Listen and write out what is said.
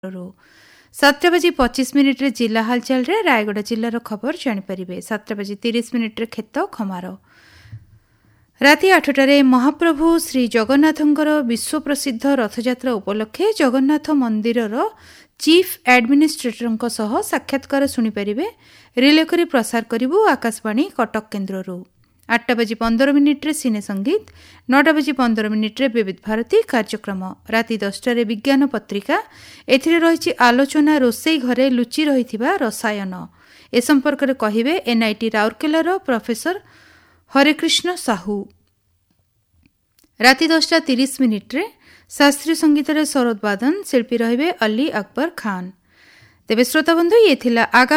7:25 जिला हालचाल रे रायगढ़ जिलार खबर जानीपारे। 7:30 खेत खमार। राति 8टारे महाप्रभु श्री जगन्नाथंकर विश्व प्रसिद्ध रथयात्रा उपलक्षे जगन्नाथ मंदिरर चीफ एडमिनिस्ट्रेटर सह साक्षात्कार शुणिपारे। रिले करी प्रसार करिबु आकाशवाणी कटक केन्द्ररू। 8:15 सिने संगीत, 9:15 विविध भारती कार्यक्रम, राति 10टारे विज्ञान पत्रिका। एथिरे रहिछि आलोचना रोसई घरे लुचि रहिथिबा रसायन। ए संपर्क रे कहिबे एनआईटी राउरकेलार प्रोफेसर हरेकृष्ण साहू। राति 10:30 शास्त्रीय संगीत रे सरोद वादन, शिल्पी रहिबे अली अकबर खान। तेबे श्रोताबंधु ये थिला आगामी